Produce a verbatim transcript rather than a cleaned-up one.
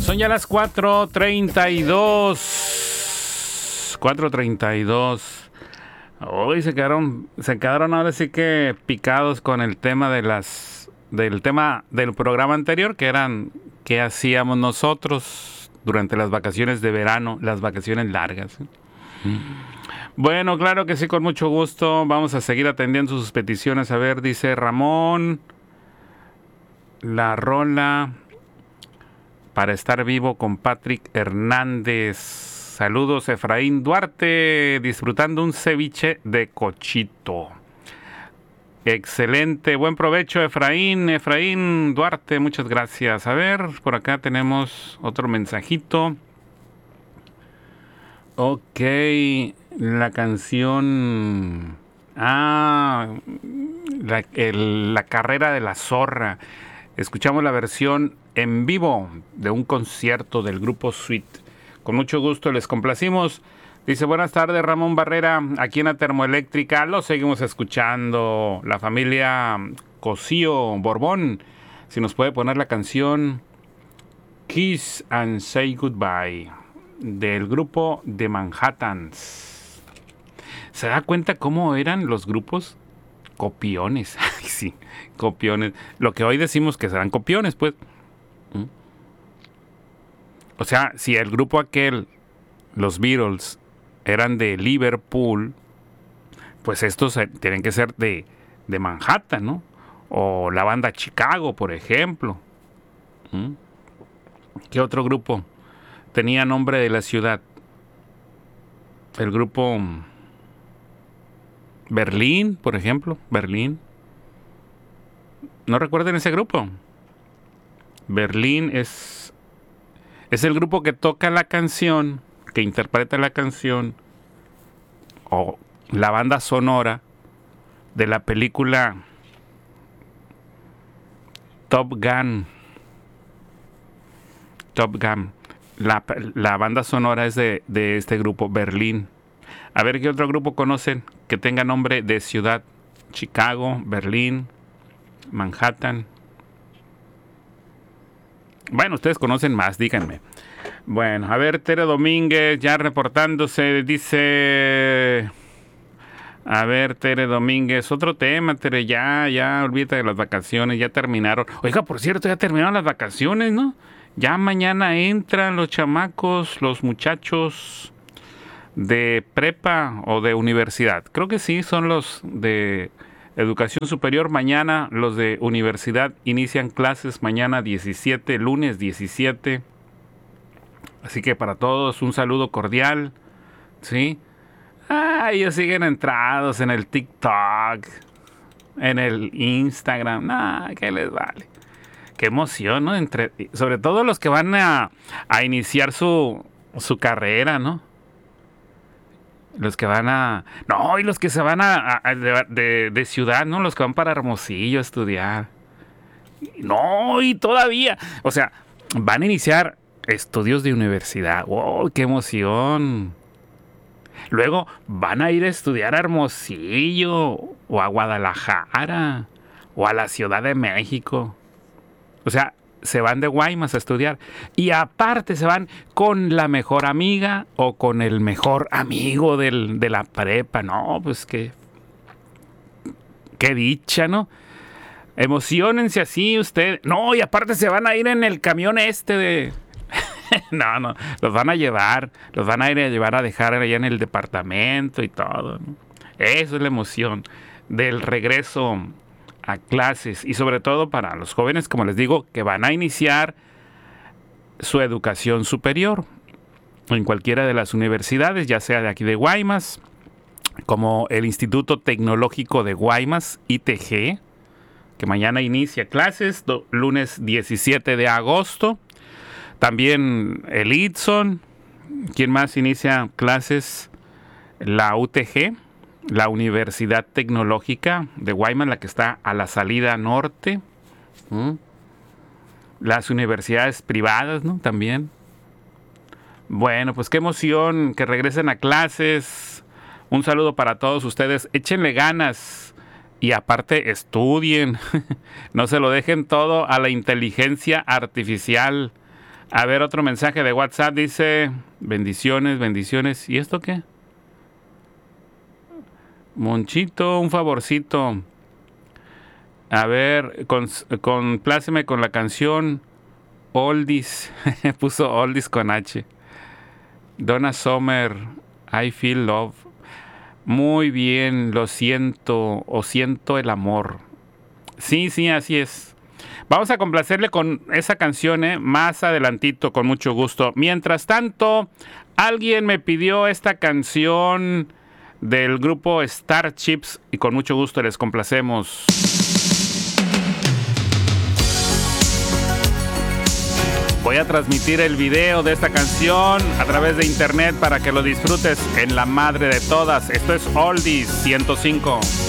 Son ya las cuatro treinta y dos. cuatro treinta y dos. Hoy se quedaron, se quedaron ahora sí que picados con el tema de las, del tema del programa anterior, que eran qué hacíamos nosotros durante las vacaciones de verano, las vacaciones largas. Bueno, claro que sí, con mucho gusto. Vamos a seguir atendiendo sus peticiones. A ver, dice Ramón, la rola para estar vivo con Patrick Hernández. Saludos, Efraín Duarte, disfrutando un ceviche de cochito. Excelente, buen provecho, Efraín, Efraín Duarte, muchas gracias. A ver, por acá tenemos otro mensajito. Ok, la canción... Ah, la, el, la carrera de la zorra. Escuchamos la versión en vivo de un concierto del grupo Sweet. Con mucho gusto les complacimos. Dice, buenas tardes, Ramón Barrera, aquí en la termoeléctrica. Lo seguimos escuchando. La familia Cosío Borbón. Si nos puede poner la canción Kiss and Say Goodbye del grupo The Manhattans. ¿Se da cuenta cómo eran los grupos? Copiones. Sí, copiones. Lo que hoy decimos que serán copiones, pues. ¿Mm? O sea, si el grupo aquel, los Beatles, eran de Liverpool, pues estos tienen que ser de, de Manhattan, ¿no? O la banda Chicago, por ejemplo. ¿Mm? ¿Qué otro grupo tenía nombre de la ciudad? El grupo Berlín, por ejemplo. Berlín. ¿No recuerdan ese grupo? Berlín es... Es el grupo que toca la canción, que interpreta la canción, o la banda sonora de la película Top Gun. Top Gun. La, la banda sonora es de, de este grupo, Berlín. A ver qué otro grupo conocen que tenga nombre de ciudad. Chicago, Berlín, Manhattan. Bueno, ustedes conocen más, díganme. Bueno, a ver, Tere Domínguez ya reportándose, dice... A ver, Tere Domínguez, otro tema, Tere, ya, ya, olvídate de las vacaciones, ya terminaron. Oiga, por cierto, ya terminaron las vacaciones, ¿no? Ya mañana entran los chamacos, los muchachos de prepa o de universidad. Creo que sí, son los de... Educación superior. Mañana los de universidad inician clases mañana diecisiete, lunes diecisiete. Así que para todos un saludo cordial. ¿Sí? Ah, ellos siguen entrados en el TikTok, en el Instagram. Ah, ¿qué les vale? Qué emoción, ¿no? Entre, sobre todo los que van a, a iniciar su, su carrera, ¿no? Los que van a... No, y los que se van a, a de, de, de ciudad, ¿no? Los que van para Hermosillo a estudiar. No, y todavía... O sea, van a iniciar estudios de universidad. ¡Wow! ¡Qué emoción! Luego van a ir a estudiar a Hermosillo o a Guadalajara o a la Ciudad de México. O sea... se van de Guaymas a estudiar y aparte se van con la mejor amiga o con el mejor amigo del, de la prepa. No, pues qué, qué dicha, ¿no? Emociónense así ustedes. No, y aparte se van a ir en el camión este de... no, no, los van a llevar, los van a ir a llevar a dejar allá en el departamento y todo, ¿no? Eso es la emoción del regreso a clases y sobre todo para los jóvenes, como les digo, que van a iniciar su educación superior en cualquiera de las universidades, ya sea de aquí de Guaymas, como el Instituto Tecnológico de Guaymas, I T G, que mañana inicia clases, do, lunes diecisiete de agosto. También el I T S O N, ¿quién más inicia clases? La U T G, la Universidad Tecnológica de Guaymas, la que está a la salida norte. ¿Mm? Las universidades privadas, ¿no? También. Bueno, pues qué emoción que regresen a clases. Un saludo para todos ustedes. Échenle ganas y aparte estudien. No se lo dejen todo a la inteligencia artificial. A ver, otro mensaje de WhatsApp dice, bendiciones, bendiciones. ¿Y esto qué? Monchito, un favorcito. A ver, con, compláceme con la canción Oldies. Puso Oldies con H. Donna Summer, I Feel Love. Muy bien, lo siento, o siento el amor. Sí, sí, así es. Vamos a complacerle con esa canción, ¿eh? Más adelantito, con mucho gusto. Mientras tanto, alguien me pidió esta canción del grupo Starships y con mucho gusto les complacemos. Voy a transmitir el video de esta canción a través de internet para que lo disfrutes en la madre de todas. Esto es Oldies ciento cinco.